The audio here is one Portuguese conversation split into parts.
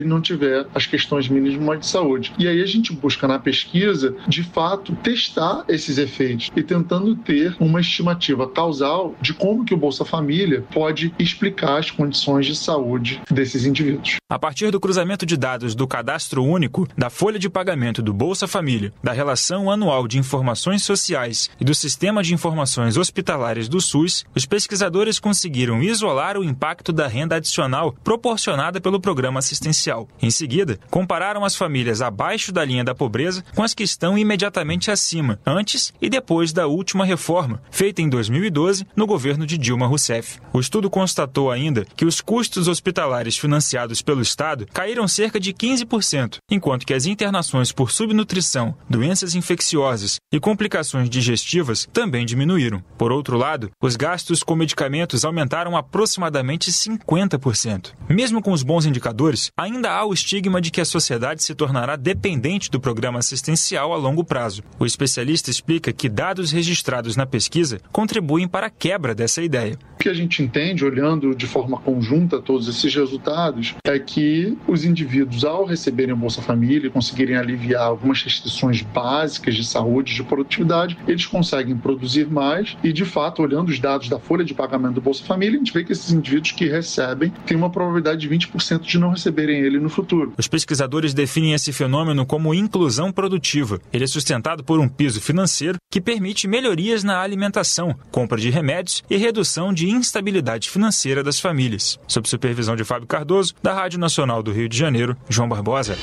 não tiver as questões mínimas de saúde. E aí a gente busca na pesquisa, de fato, testar esses efeitos e tentando ter uma estimativa causal de como que o Bolsa Família pode explicar as condições de saúde desses indivíduos. A partir do cruzamento de dados do Cadastro Único, da folha de pagamento do Bolsa Família, da Relação Anual de Informações Sociais e do Sistema de Informações Hospitalares do SUS, os pesquisadores conseguiram isolar o impacto da renda adicional proporcionada pelo programa assistencial. Em seguida, compararam as famílias abaixo da linha da pobreza com as que estão imediatamente acima, antes e depois da última reforma, feita em 2012 no governo de Dilma Rousseff. O estudo constatou ainda que os custos hospitalares financiados pelo Estado caíram cerca de 15%, enquanto que as internações por subnutrição, doenças infecciosas e complicações digestivas também diminuíram. Por outro lado, os gastos com medicamentos aumentaram aproximadamente 50%. Mesmo com os bons indicadores, ainda há o estigma de que a sociedade se tornará dependente do programa assistencial a longo prazo. O especialista explica que dados registrados na pesquisa contribuem para a quebra dessa ideia. O que a gente entende, olhando de forma conjunta todos esses resultados, é que os indivíduos, ao receberem o Bolsa Família e conseguirem aliviar algumas restrições básicas de saúde, de produtividade, eles conseguem produzir mais e, de fato, olhando os dados da folha de pagamento do Bolsa Família, a gente vê que esses indivíduos que recebem têm uma probabilidade de 20% de não receberem ele no futuro. Os pesquisadores definem esse fenômeno como inclusão produtiva. Ele é sustentado por um piso financeiro que permite melhorias na alimentação, compra de remédios e redução de instabilidade financeira das famílias. Sob supervisão de Fábio Cardoso, da Rádio Nacional do Rio de Janeiro, João Barbosa.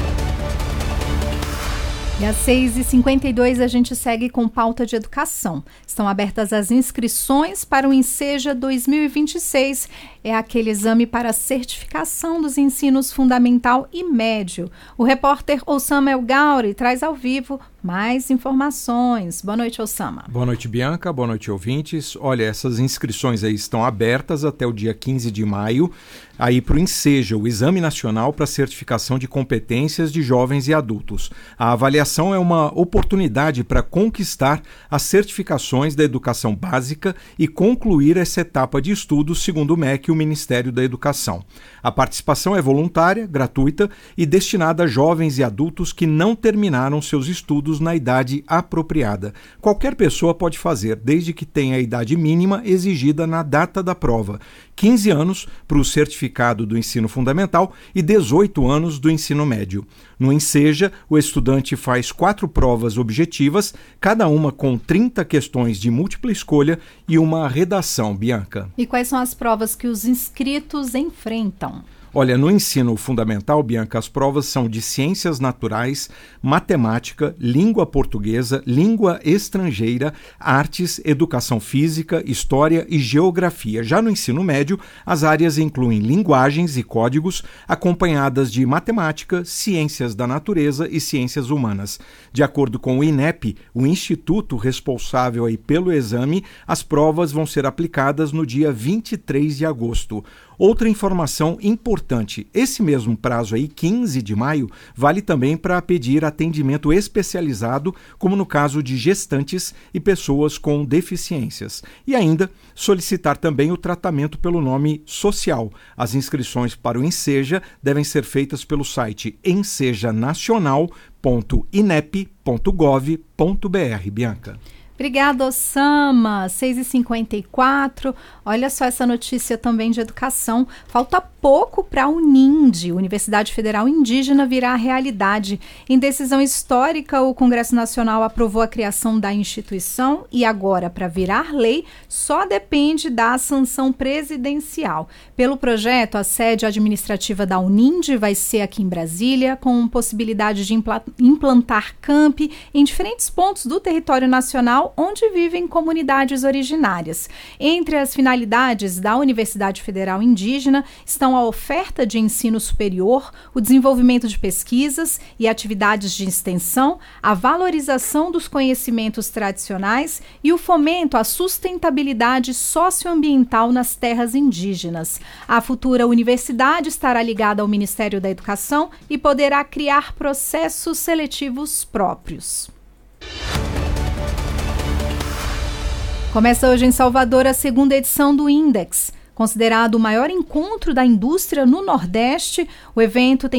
E às 6h52 a gente segue com pauta de educação. Estão abertas as inscrições para o Enseja 2026. É aquele exame para certificação dos ensinos fundamental e médio. O repórter Osama El Gauri traz ao vivo mais informações. Boa noite, Osama. Boa noite, Bianca. Boa noite, ouvintes. Olha, essas inscrições aí estão abertas até o dia 15 de maio, aí para o Enseja, o Exame Nacional para Certificação de Competências de Jovens e Adultos. A avaliação é uma oportunidade para conquistar as certificações da educação básica e concluir essa etapa de estudos, segundo o MEC e o Ministério da Educação. A participação é voluntária, gratuita e destinada a jovens e adultos que não terminaram seus estudos na idade apropriada. Qualquer pessoa pode fazer, desde que tenha a idade mínima exigida na data da prova. 15 anos para o certificado do ensino fundamental e 18 anos do ensino médio. No Enseja, o estudante faz 4 provas objetivas, cada uma com 30 questões de múltipla escolha e uma redação, Bianca. E quais são as provas que os inscritos enfrentam? Olha, no ensino fundamental, Bianca, as provas são de ciências naturais, matemática, língua portuguesa, língua estrangeira, artes, educação física, história e geografia. Já no ensino médio, as áreas incluem linguagens e códigos, acompanhadas de matemática, ciências da natureza e ciências humanas. De acordo com o INEP, o instituto responsável aí pelo exame, as provas vão ser aplicadas no dia 23 de agosto. Outra informação importante, esse mesmo prazo aí, 15 de maio, vale também para pedir atendimento especializado, como no caso de gestantes e pessoas com deficiências. E ainda solicitar também o tratamento pelo nome social. As inscrições para o Enseja devem ser feitas pelo site ensejanacional.inep.gov.br. Bianca. Obrigada, Osama. 6h54. Olha só essa notícia também de educação. Falta pouco para a UNINDE, Universidade Federal Indígena, virar realidade. Em decisão histórica, o Congresso Nacional aprovou a criação da instituição e agora, para virar lei, só depende da sanção presidencial. Pelo projeto, a sede administrativa da UNINDE vai ser aqui em Brasília, com possibilidade de implantar campi em diferentes pontos do território nacional, onde vivem comunidades originárias. Entre as finalidades da Universidade Federal Indígena estão a oferta de ensino superior, o desenvolvimento de pesquisas e atividades de extensão, a valorização dos conhecimentos tradicionais e o fomento à sustentabilidade socioambiental nas terras indígenas. A futura universidade estará ligada ao Ministério da Educação e poderá criar processos seletivos próprios. Começa hoje em Salvador a segunda edição do Index. Considerado o maior encontro da indústria no Nordeste, o evento tem